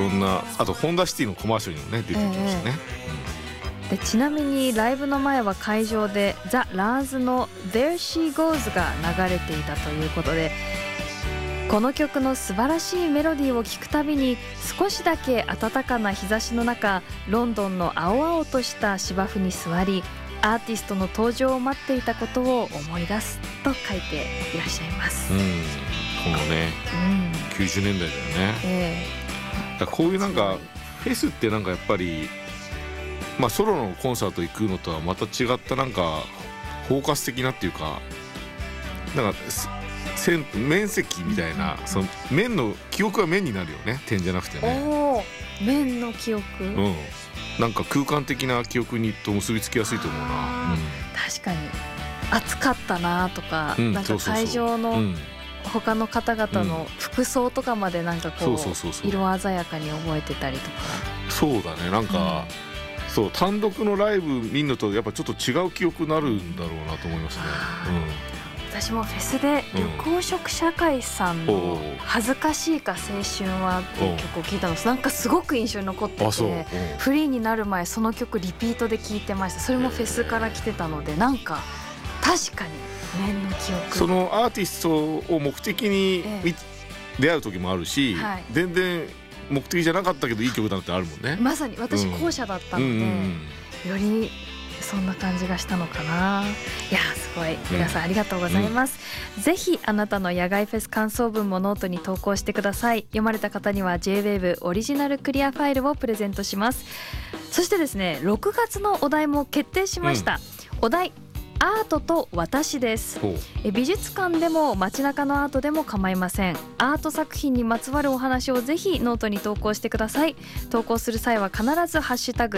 ろんな、あとホンダシティのコマーシャルにもね出てきましたね。 でちなみにライブの前は会場でザ・ラーズの There She Goes が流れていたということで、この曲の素晴らしいメロディーを聴くたびに少しだけ暖かな日差しの中、ロンドンの青々とした芝生に座り、アーティストの登場を待っていたことを思い出すと書いていらっしゃいます。 このね、90年代だよね。だからこういうなんかフェスってなんかやっぱり、まあ、ソロのコンサート行くのとはまた違ったなんか包括的なっていうか、なんか面積みたいな、その面の記憶は面になるよね、点じゃなくてね。 面の記憶、 なんか空間的な記憶にと結びつきやすいと思うな。 確かに暑かったなとか、なんか会場の他の方々の服装とかまでなんかこう色鮮やかに覚えてたりとか。 そうだね、なんか、そう単独のライブ見るのとやっぱちょっと違う記憶になるんだろうなと思いますね。 私もフェスで緑黄色社会さんの恥ずかしいか青春はっていう曲を聴いたの、なんかすごく印象に残ってて、フリーになる前その曲リピートで聴いてました。それもフェスから来てたので、なんか確かに面の記憶、 そのアーティストを目的に出会う時もあるし、全然目的じゃなかったけどいい曲だってあるもんね。 まさに私後者だったので、よりそんな感じがしたのかな。いやすごい、皆さんありがとうございます。ぜひあなたの野外フェス感想文もノートに投稿してください。読まれた方には J-WAVE オリジナルクリアファイルをプレゼントします。そしてですね、6月のお題も決定しました。お題、アートと私です。美術館でも街中のアートでも構いません。アート作品にまつわるお話をぜひノートに投稿してください。投稿する際は必ずハッシュタグ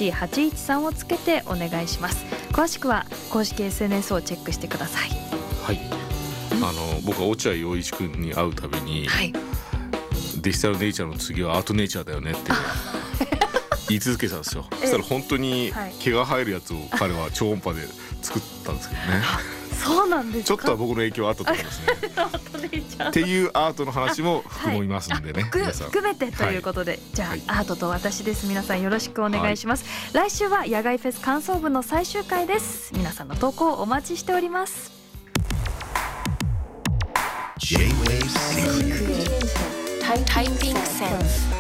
SC813 をつけてお願いします。詳しくは公式 SNS をチェックしてください。 はい、僕は落合陽一君に会うたびに、デジタルネイチャーの次はアートネイチャーだよねって言い続けたんですよ。そしたら本当に毛が生えるやつを彼は超音波で作ったんですけどね。 そうなんですか。 ちょっとは僕の影響はあったと思いますね。っていうアートの話も含みますんでね、皆さん含めてということで、じゃあアートと私です。皆さんよろしくお願いします。来週は野外フェス感想文の最終回です。皆さんの投稿お待ちしております。 J-Wave Secret Typing Sense